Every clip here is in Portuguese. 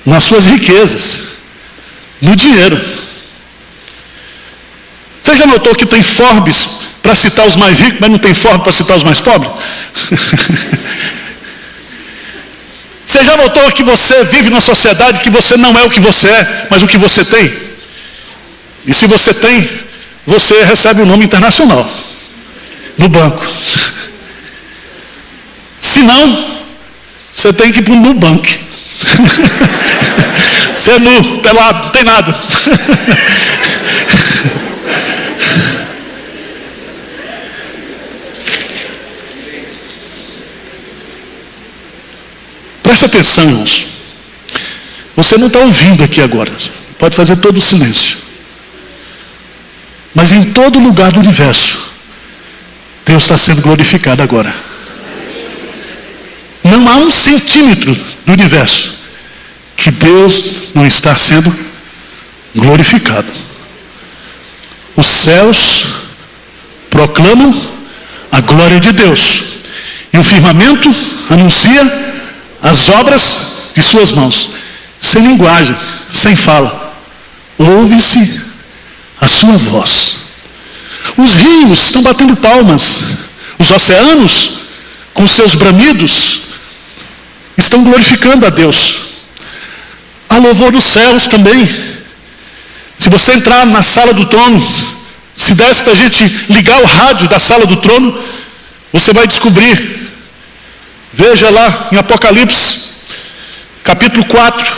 nas suas riquezas, no dinheiro. Você já notou que tem Forbes para citar os mais ricos, mas não tem Forbes para citar os mais pobres? Você já notou que você vive numa sociedade que você não é o que você é, mas o que você tem? E se você tem, você recebe um nome internacional no banco. Se não, você tem que ir para o Nubank. Você é nu, pelado, não tem nada. Preste atenção, irmãos. Você não está ouvindo aqui agora. Pode fazer todo o silêncio. Mas em todo lugar do universo, Deus está sendo glorificado agora. Não há um centímetro do universo que Deus não está sendo glorificado. Os céus proclamam a glória de Deus. E o firmamento anuncia as obras de suas mãos. Sem linguagem, sem fala. Ouve-se a sua voz. Os rios estão batendo palmas. Os oceanos, com seus bramidos, estão glorificando a Deus. Há louvor dos céus também. Se você entrar na sala do trono, se desse para a gente ligar o rádio da sala do trono, você vai descobrir. Veja lá em Apocalipse, capítulo 4.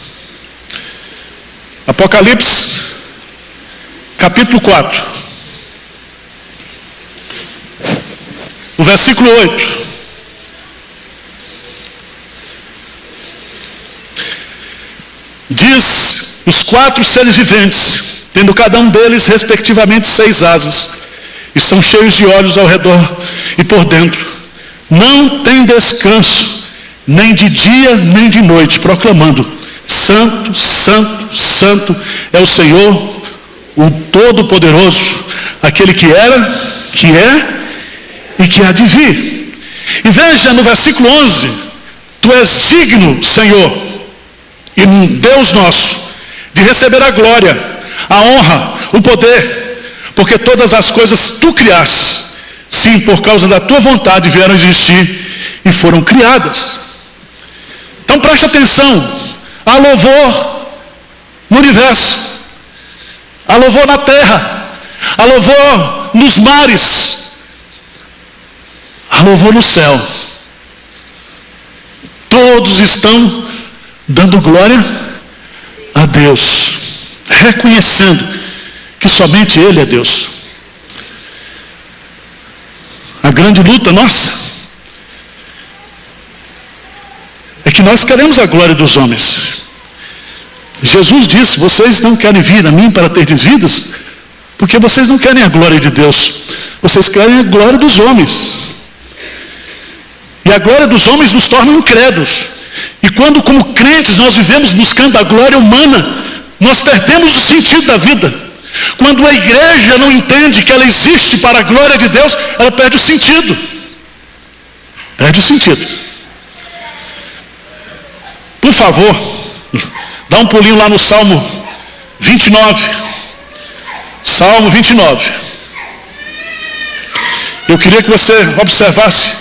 Apocalipse, capítulo 4. O versículo 8. Diz: os 4 seres viventes, tendo cada um deles respectivamente 6 asas, estão cheios de olhos ao redor e por dentro. Não tem descanso, nem de dia, nem de noite, proclamando: Santo, Santo, Santo é o Senhor, o Todo-Poderoso, aquele que era, que é e que há de vir. E veja no versículo 11: Tu és digno, Senhor, e Deus nosso, de receber a glória, a honra, o poder, porque todas as coisas Tu criaste. Sim, por causa da Tua vontade vieram a existir e foram criadas. Então preste atenção. Há louvor no universo. Há louvor na terra. Há louvor nos mares. Há louvor no céu. Todos estão dando glória a Deus, reconhecendo que somente Ele é Deus. A grande luta nossa é que nós queremos a glória dos homens. Jesus disse: vocês não querem vir a mim para terdes vidas, porque vocês não querem a glória de Deus, vocês querem a glória dos homens. E a glória dos homens nos torna incrédulos. E quando, como crentes, nós vivemos buscando a glória humana, nós perdemos o sentido da vida. Quando a igreja não entende que ela existe para a glória de Deus, ela perde o sentido. Perde o sentido. Por favor, dá um pulinho lá no Salmo 29. Salmo 29. Eu queria que você observasse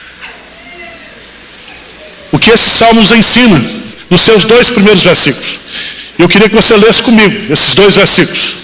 o que esse Salmo nos ensina nos seus 2 primeiros versículos. Eu queria que você lesse comigo esses 2 versículos.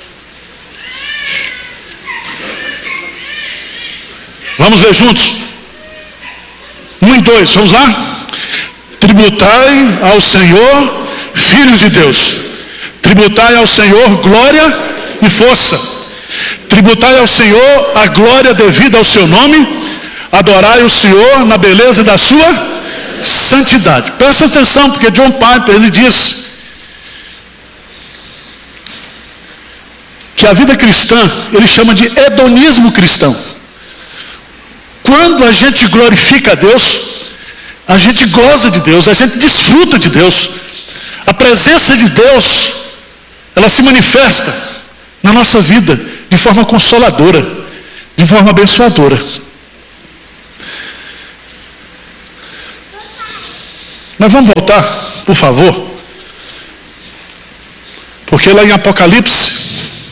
Vamos ler juntos? 1 e 2, vamos lá? Tributai ao Senhor, filhos de Deus. Tributai ao Senhor glória e força. Tributai ao Senhor a glória devida ao seu nome. Adorai o Senhor na beleza da sua santidade. Presta atenção, porque John Piper, ele diz que a vida cristã, ele chama de hedonismo cristão. Quando a gente glorifica a Deus, a gente goza de Deus, a gente desfruta de Deus. A presença de Deus, ela se manifesta na nossa vida de forma consoladora, de forma abençoadora. Mas vamos voltar, por favor, Porque lá em Apocalipse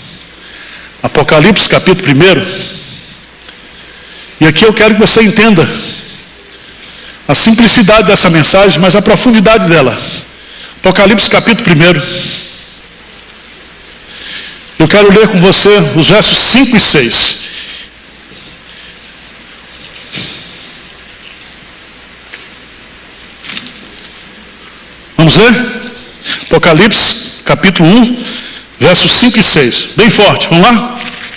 capítulo 1, e aqui eu quero que você entenda a simplicidade dessa mensagem, mas a profundidade dela. Apocalipse capítulo 1. Eu quero ler com você os versos 5 e 6. Vamos ler? Apocalipse capítulo 1, versos 5 e 6. Bem forte, vamos lá?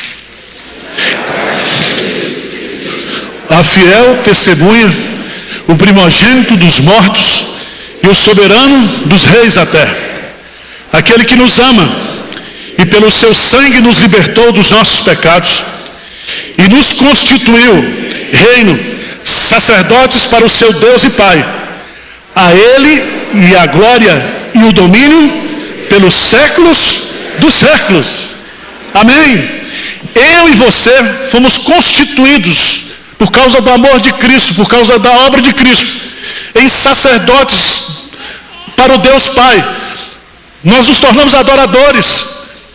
A fiel testemunha, o primogênito dos mortos e o soberano dos reis da terra, aquele que nos ama e pelo seu sangue nos libertou dos nossos pecados e nos constituiu reino, sacerdotes para o seu Deus e Pai. A Ele e a glória e o domínio pelos séculos dos séculos. Amém? Eu e você fomos constituídos por causa do amor de Cristo, por causa da obra de Cristo, em sacerdotes para o Deus Pai. Nós nos tornamos adoradores.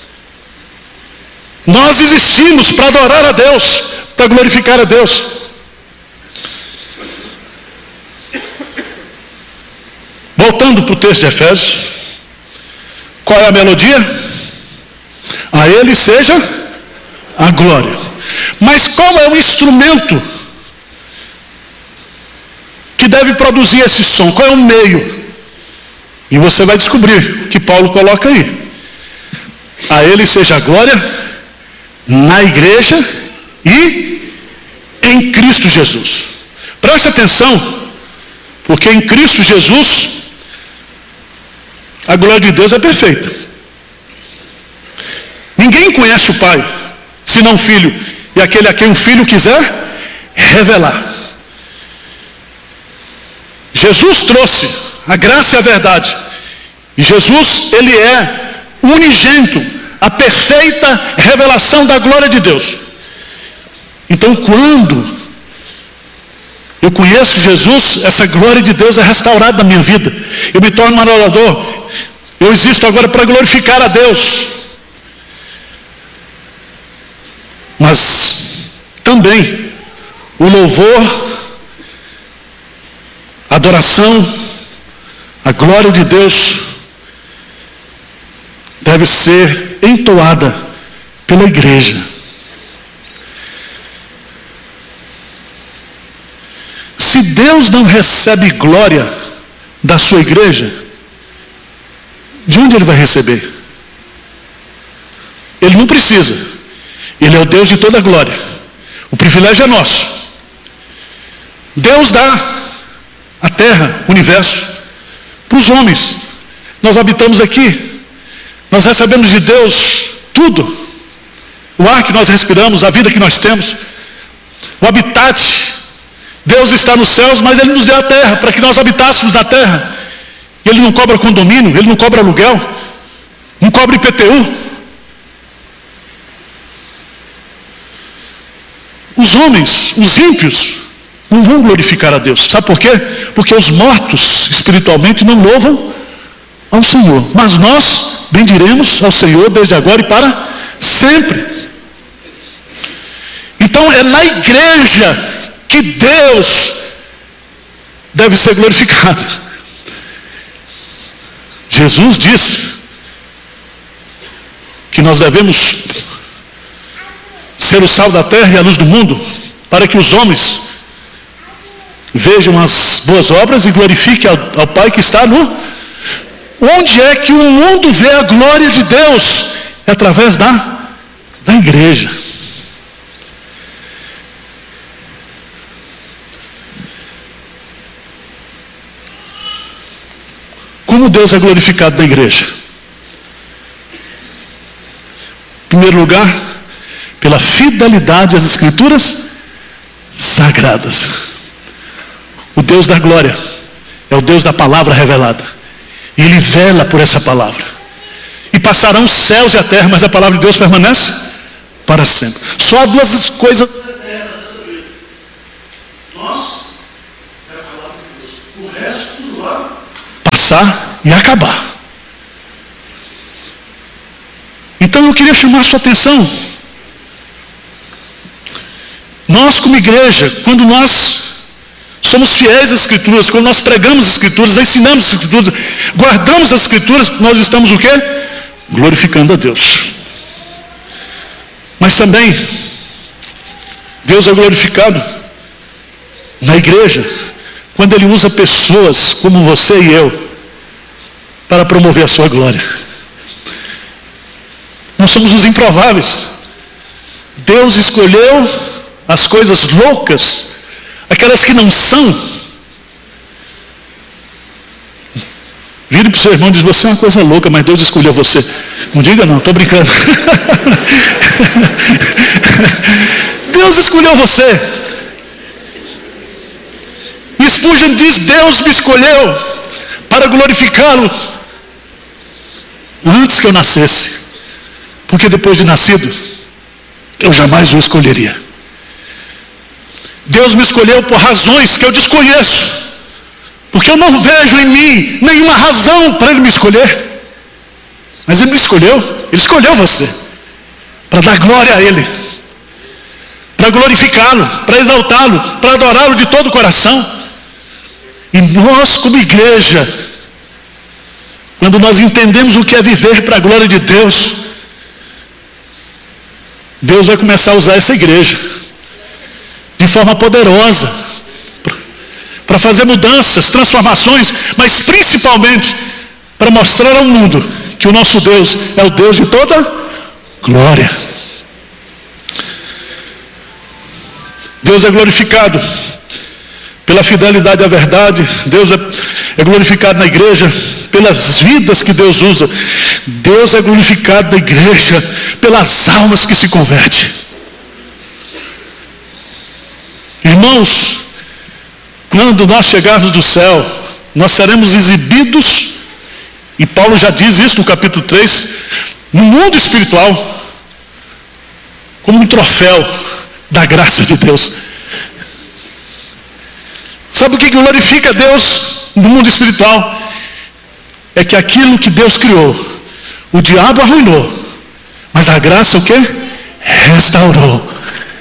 Nós existimos para adorar a Deus, para glorificar a Deus. Voltando para o texto de Efésios, qual é a melodia? A Ele seja a glória. Mas qual é o instrumento que deve produzir esse som? Qual é o meio? E você vai descobrir que Paulo coloca aí. A Ele seja a glória na igreja e em Cristo Jesus. Preste atenção, porque em Cristo Jesus a glória de Deus é perfeita. Ninguém conhece o Pai, senão o Filho, e aquele a quem o Filho quiser revelar. Jesus trouxe a graça e a verdade. E Jesus, Ele é unigênito, a perfeita revelação da glória de Deus. Então, quando eu conheço Jesus, essa glória de Deus é restaurada na minha vida. Eu me torno um adorador. Eu existo agora para glorificar a Deus. Mas também o louvor, a adoração, a glória de Deus deve ser entoada pela igreja. Se Deus não recebe glória da sua igreja, de onde Ele vai receber? Ele não precisa. Ele é o Deus de toda glória. O privilégio é nosso. Deus dá a terra, o universo, para os homens. Nós habitamos aqui. Nós recebemos de Deus tudo. O ar que nós respiramos, a vida que nós temos, o habitat. Deus está nos céus, mas Ele nos deu a terra para que nós habitássemos na terra. Ele não cobra condomínio, Ele não cobra aluguel, não cobra IPTU. Os homens, os ímpios, não vão glorificar a Deus. Sabe por quê? Porque os mortos espiritualmente não louvam ao Senhor. Mas nós bendiremos ao Senhor desde agora e para sempre. Então é na igreja que Deus deve ser glorificado. Jesus disse que nós devemos ser o sal da terra e a luz do mundo, para que os homens vejam as boas obras e glorifiquem ao Pai que está no... Onde é que o mundo vê a glória de Deus? É através da igreja. Como Deus é glorificado na igreja? Em primeiro lugar, pela fidelidade às Escrituras sagradas. O Deus da glória é o Deus da palavra revelada. E Ele vela por essa palavra. E passarão os céus e a terra, mas a palavra de Deus permanece para sempre. Só há duas coisas eternas. Nós é a palavra de Deus. O resto tudo vai passar e acabar. Então eu queria chamar a sua atenção. Nós como igreja, quando nós somos fiéis às Escrituras, quando nós pregamos as Escrituras, ensinamos as Escrituras, guardamos as Escrituras, nós estamos o quê? Glorificando a Deus. Mas também, Deus é glorificado na igreja, quando Ele usa pessoas como você e eu, para promover a sua glória. Nós somos os improváveis. Deus escolheu as coisas loucas, aquelas que não são. Vire para o seu irmão e diz: você é uma coisa louca, mas Deus escolheu você. Não diga não, estou brincando. Deus escolheu você. Spurgeon diz: Deus me escolheu para glorificá-lo antes que eu nascesse, porque depois de nascido eu jamais o escolheria. Deus me escolheu por razões que eu desconheço, porque eu não vejo em mim nenhuma razão para Ele me escolher. Mas Ele me escolheu, Ele escolheu você para dar glória a Ele, para glorificá-lo, para exaltá-lo, para adorá-lo de todo o coração. E nós como igreja, quando nós entendemos o que é viver para a glória de Deus, Deus vai começar a usar essa igreja de forma poderosa para fazer mudanças, transformações, mas principalmente para mostrar ao mundo que o nosso Deus é o Deus de toda glória. Deus é glorificado pela fidelidade à verdade. Deus é glorificado na igreja pelas vidas que Deus usa. Deus é glorificado na igreja pelas almas que se convertem. Irmãos, quando nós chegarmos do céu, nós seremos exibidos, e Paulo já diz isso no capítulo 3, no mundo espiritual, como um troféu da graça de Deus. Sabe o que glorifica Deus no mundo espiritual? É que aquilo que Deus criou, o diabo arruinou, mas a graça o quê? Restaurou.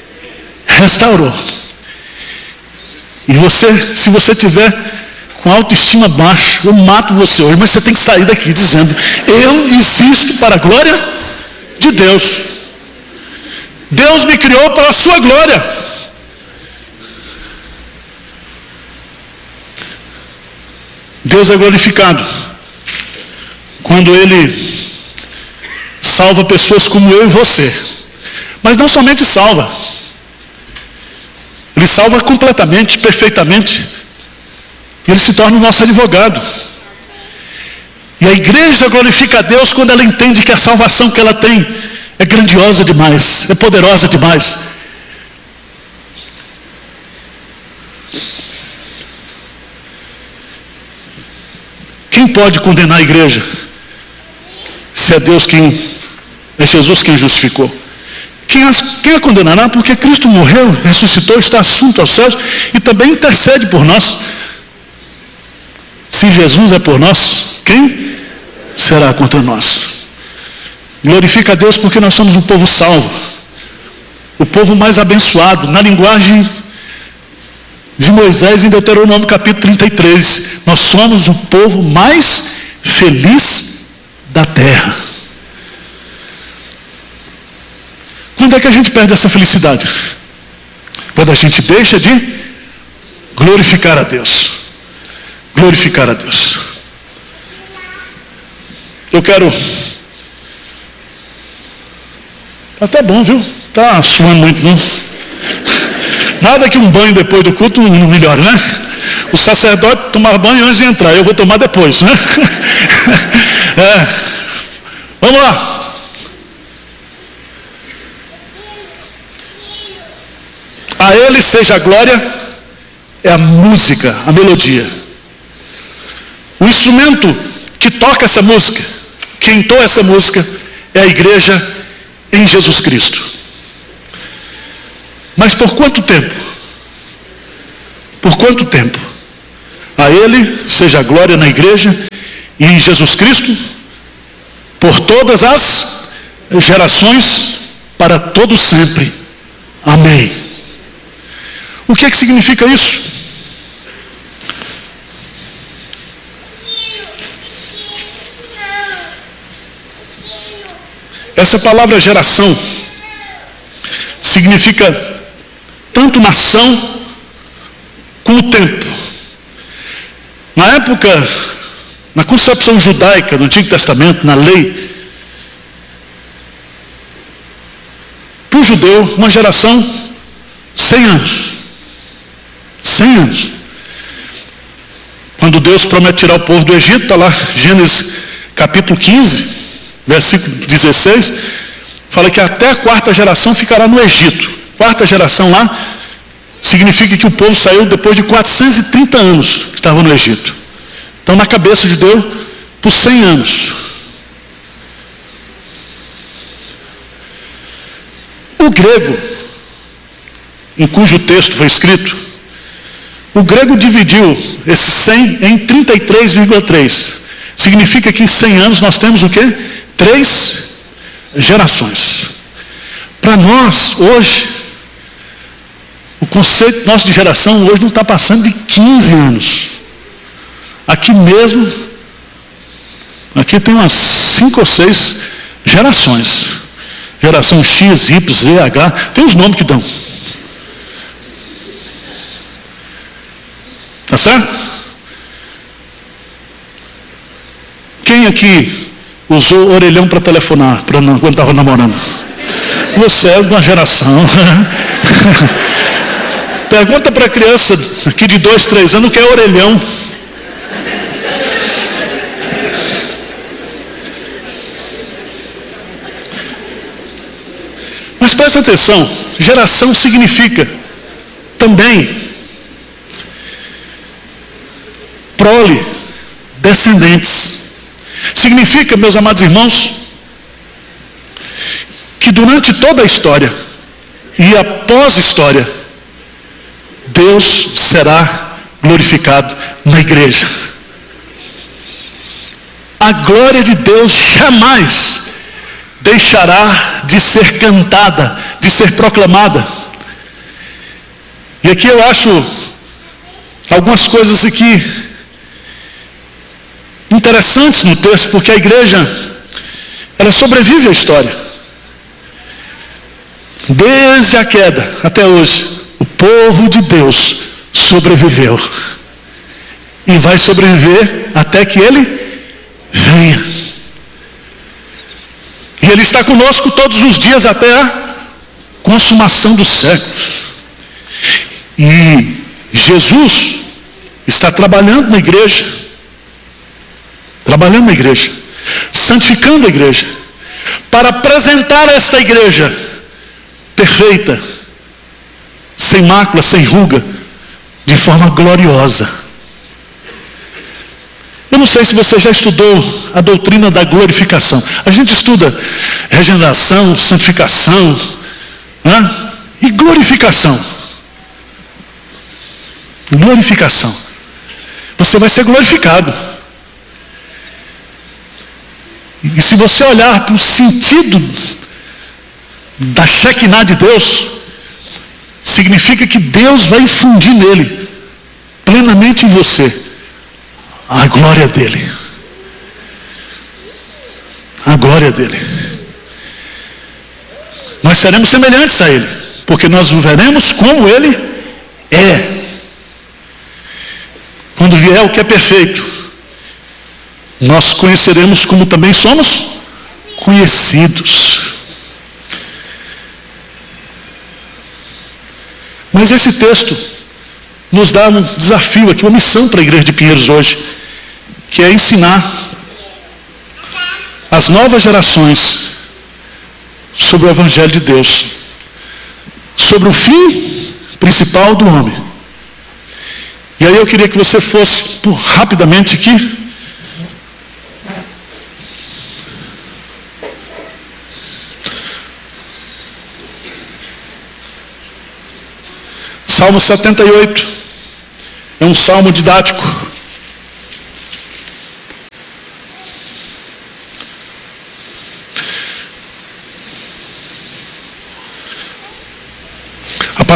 E você, se você tiver com autoestima baixa, eu mato você hoje, mas você tem que sair daqui dizendo: eu existo para a glória de Deus. Deus me criou para a sua glória. Deus é glorificado quando Ele salva pessoas como eu e você. Mas não somente salva, Ele salva completamente, perfeitamente. Ele se torna o nosso advogado. E a igreja glorifica a Deus quando ela entende que a salvação que ela tem é grandiosa demais, é poderosa demais. Quem pode condenar a igreja? Se é Deus é Jesus quem justificou. Quem a condenará? Porque Cristo morreu, ressuscitou, está assunto aos céus e também intercede por nós. Se Jesus é por nós, quem será contra nós? Glorifica a Deus porque nós somos um povo salvo, o povo mais abençoado. Na linguagem de Moisés, em Deuteronômio capítulo 33, nós somos o povo mais feliz da terra. Quando é que a gente perde essa felicidade? Quando a gente deixa de glorificar a Deus. Glorificar a Deus. Eu quero... Tá até bom, viu? Tá suando muito, não? Nada que um banho depois do culto não melhore, né? O sacerdote tomar banho antes de entrar, eu vou tomar depois, né? Vamos lá. A Ele seja a glória, é a música, a melodia. O instrumento que toca essa música, que entoa essa música, é a igreja em Jesus Cristo. Mas por quanto tempo? Por quanto tempo? A Ele seja a glória na igreja e em Jesus Cristo, por todas as gerações para todo sempre. Amém. O que significa isso? Essa palavra geração significa tanto nação como tempo. Na época, na concepção judaica, no Antigo Testamento, na lei, para o judeu, uma geração, 100 anos. 100 anos. Quando Deus promete tirar o povo do Egito, está lá, Gênesis capítulo 15, versículo 16, fala que até a quarta geração ficará no Egito. Quarta geração lá, significa que o povo saiu depois de 430 anos que estava no Egito. Então, na cabeça de Deus, por 100 anos. O grego, em cujo texto foi escrito, o grego dividiu esse 100 em 33,3. Significa que em 100 anos nós temos o quê? 3 gerações. Para nós, hoje, o conceito nosso de geração hoje não está passando de 15 anos. Aqui mesmo, aqui tem umas 5 ou 6 gerações. Geração X, Y, Z, H, tem os nomes que dão. Tá certo? Quem aqui usou orelhão para telefonar quando estava namorando? Você é de uma geração. Pergunta para a criança aqui de 2, 3 anos o que é orelhão. Mas presta atenção, geração significa também prole, descendentes. Significa, meus amados irmãos, que durante toda a história e após a história, Deus será glorificado na igreja. A glória de Deus jamais deixará de ser cantada, de ser proclamada. E aqui eu acho algumas coisas aqui interessantes no texto, porque a igreja, ela sobrevive à história. Desde a queda até hoje, o povo de Deus sobreviveu. E vai sobreviver até que Ele venha. E Ele está conosco todos os dias até a consumação dos séculos. E Jesus está trabalhando na igreja, santificando a igreja, para apresentar esta igreja perfeita, sem mácula, sem ruga, de forma gloriosa. Eu não sei se você já estudou a doutrina da glorificação. A gente estuda regeneração, santificação, né? E glorificação. Glorificação. Você vai ser glorificado. E se você olhar para o sentido da Shekinah de Deus, significa que Deus vai infundir nele, plenamente em você, a glória dele. A glória dele. Nós seremos semelhantes a ele, porque nós o veremos como ele é. Quando vier o que é perfeito, nós conheceremos como também somos conhecidos. Mas esse texto nos dá um desafio aqui, uma missão para a igreja de Pinheiros hoje, que é ensinar as novas gerações sobre o Evangelho de Deus, sobre o fim principal do homem. E aí eu queria que você fosse rapidamente aqui. Salmo 78. É um salmo didático.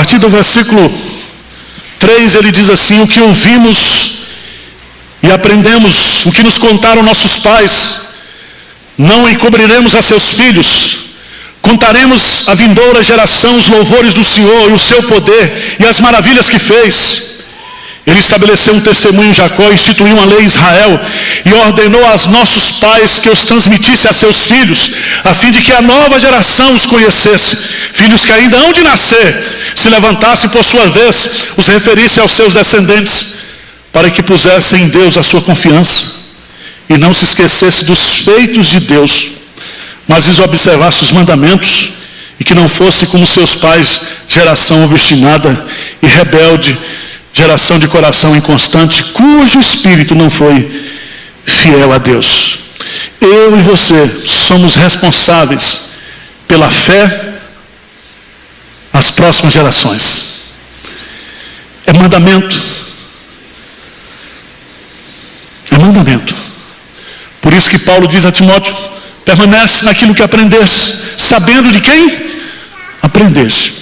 partir do versículo 3, ele diz assim: o que ouvimos e aprendemos, o que nos contaram nossos pais, não encobriremos a seus filhos. Contaremos à vindoura geração os louvores do Senhor e o seu poder e as maravilhas que fez. Ele estabeleceu um testemunho em Jacó, instituiu uma lei em Israel e ordenou aos nossos pais que os transmitisse a seus filhos, a fim de que a nova geração os conhecesse. Filhos que ainda hão de nascer, se levantasse por sua vez, os referisse aos seus descendentes, para que pusessem em Deus a sua confiança e não se esquecesse dos feitos de Deus, mas lhes observasse os mandamentos, e que não fosse como seus pais, geração obstinada e rebelde, geração de coração inconstante, cujo espírito não foi fiel a Deus. Eu e você somos responsáveis pela fé às próximas gerações. É mandamento. É mandamento. Por isso que Paulo diz a Timóteo: permanece naquilo que aprendeste, sabendo de quem aprendeste.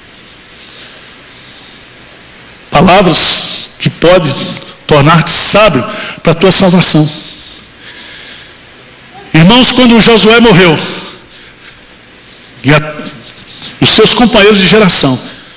Palavras que podem tornar-te sábio para a tua salvação. Irmãos, quando Josué morreu, e os seus companheiros de geração,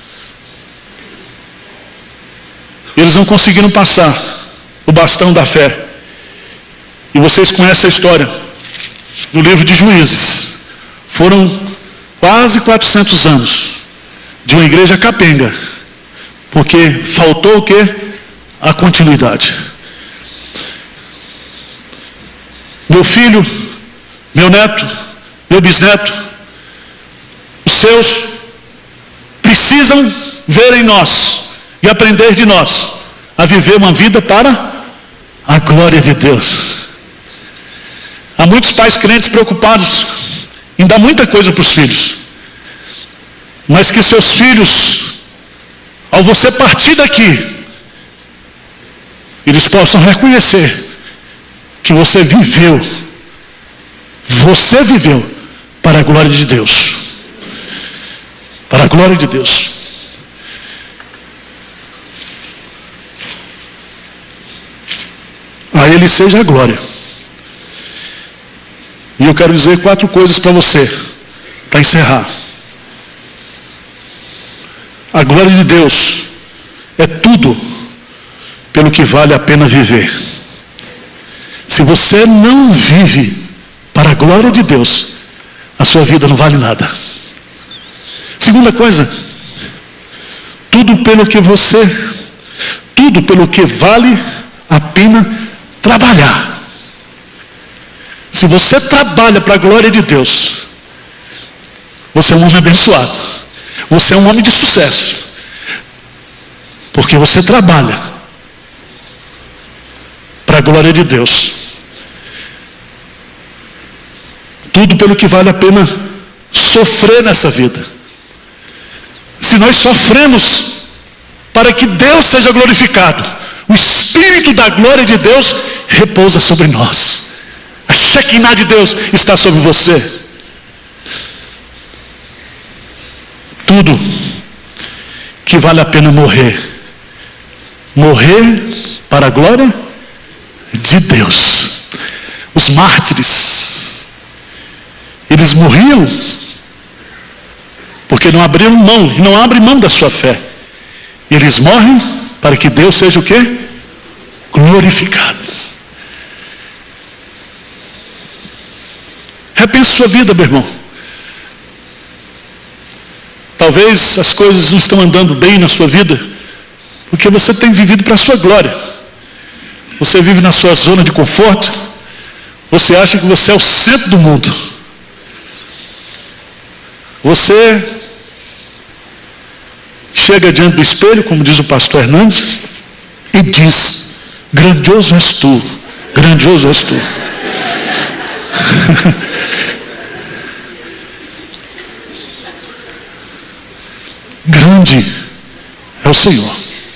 eles não conseguiram passar o bastão da fé. E vocês conhecem a história no livro de Juízes. Foram quase 400 anos de uma igreja capenga, porque faltou o quê? A continuidade. Meu filho, meu neto, meu bisneto, os seus precisam ver em nós e aprender de nós a viver uma vida para a glória de Deus. Há muitos pais crentes preocupados em dar muita coisa para os filhos, mas que seus filhos, ao você partir daqui, eles possam reconhecer que você viveu para a glória de Deus. Para a glória de Deus. A Ele seja a glória. E eu quero dizer 4 coisas para você, para encerrar. A glória de Deus é tudo pelo que vale a pena viver. Se você não vive para a glória de Deus, a sua vida não vale nada. Segunda coisa, tudo pelo que vale a pena trabalhar. Se você trabalha para a glória de Deus, você é um homem abençoado. Você é um homem de sucesso. Porque você trabalha para a glória de Deus. Tudo pelo que vale a pena sofrer nessa vida. Se nós sofremos para que Deus seja glorificado, o Espírito da glória de Deus repousa sobre nós. A Shekinah de Deus está sobre você. Tudo que vale a pena morrer para a glória de Deus. Os mártires, eles morriam porque não abriram mão, não abrem mão da sua fé. Eles morrem para que Deus seja o quê? Glorificado. Repense sua vida, meu irmão. Talvez as coisas não estão andando bem na sua vida, porque você tem vivido para a sua glória. Você vive na sua zona de conforto. Você acha que você é o centro do mundo. Você chega diante do espelho, como diz o pastor Hernandes, e diz: grandioso és tu, grandioso és tu. Grande é o Senhor.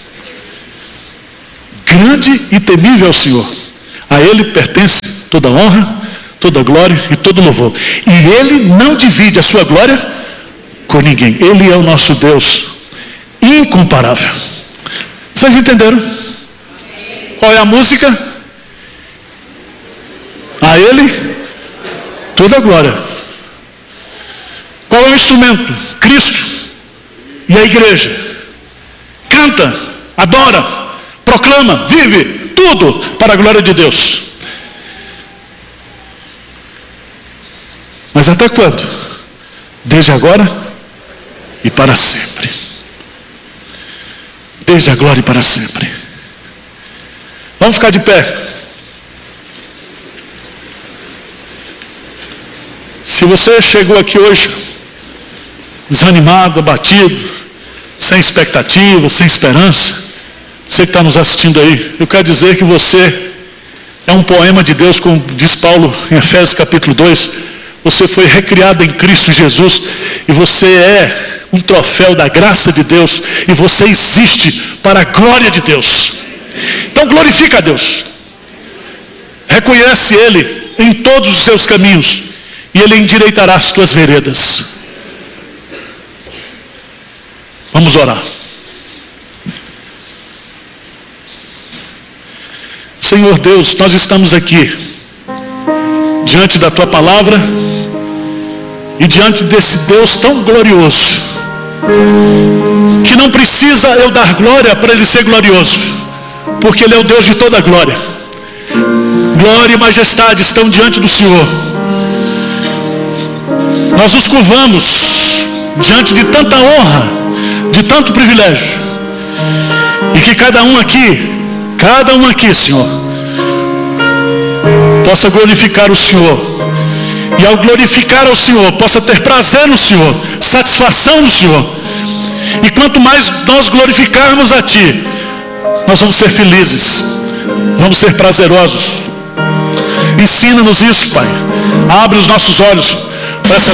Grande e temível é o Senhor. A Ele pertence toda honra, toda glória e todo louvor. E Ele não divide a sua glória com ninguém. Ele é o nosso Deus incomparável. Vocês entenderam? Qual é a música? A Ele toda a glória. Qual é o instrumento? Cristo e a igreja. Canta, adora, proclama, vive, tudo para a glória de Deus. Mas até quando? Desde agora e para sempre. Desde agora e para sempre. Vamos ficar de pé. Se você chegou aqui hoje desanimado, abatido, sem expectativa, sem esperança, você que está nos assistindo aí, eu quero dizer que você é um poema de Deus, como diz Paulo em Efésios capítulo 2, você foi recriado em Cristo Jesus, e você é um troféu da graça de Deus, e você existe para a glória de Deus. Então glorifica a Deus, reconhece Ele em todos os seus caminhos, e Ele endireitará as tuas veredas. Vamos orar. Senhor Deus, nós estamos aqui diante da Tua palavra e diante desse Deus tão glorioso, que não precisa eu dar glória para Ele ser glorioso, porque Ele é o Deus de toda glória. Glória e majestade estão diante do Senhor. Nós nos curvamos diante de tanta honra, de tanto privilégio, e que cada um aqui, Senhor, possa glorificar o Senhor, e ao glorificar ao Senhor, possa ter prazer no Senhor, satisfação no Senhor, e quanto mais nós glorificarmos a Ti, nós vamos ser felizes, vamos ser prazerosos. Ensina-nos isso, Pai. Abre os nossos olhos para que